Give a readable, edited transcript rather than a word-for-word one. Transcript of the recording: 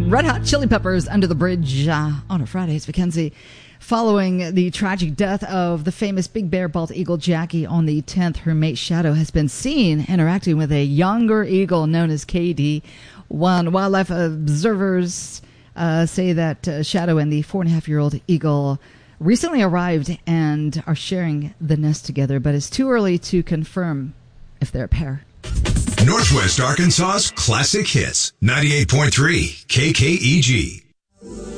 Red Hot Chili Peppers, Under the Bridge, on a Friday. It's Mackenzie. Following the tragic death of the famous big bear bald eagle Jackie on the 10th, her mate Shadow has been seen interacting with a younger eagle known as KD. Wildlife observers say that Shadow and the 4.5-year-old eagle recently arrived and are sharing the nest together, but it's too early to confirm if they're a pair. Northwest Arkansas's classic hits, 98.3 KKEG.